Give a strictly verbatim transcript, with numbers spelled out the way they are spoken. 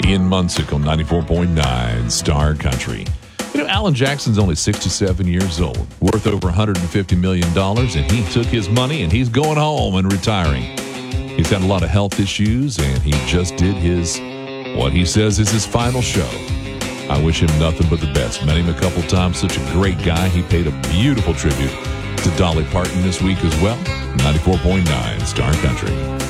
Ian Munsick on ninety-four point nine Star Country. You know, Alan Jackson's only sixty-seven years old, worth over one hundred fifty million dollars, and he took his money and he's going home and retiring. He's had a lot of health issues, and he just did his, what he says is his final show. I wish him nothing but the best. Met him a couple times, such a great guy. He paid a beautiful tribute to Dolly Parton this week as well. ninety-four point nine Star Country.